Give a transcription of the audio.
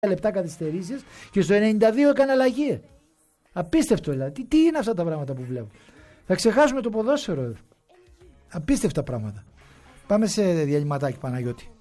λεπτά καθυστερήσεις και στο 92 έκανε αλλαγή. Απίστευτο δηλαδή. Τι είναι αυτά τα πράγματα που βλέπω. Θα ξεχάσουμε το ποδόσφαιρο. Απίστευτα πράγματα. Πάμε σε διαλυματάκι, Παναγιώτη.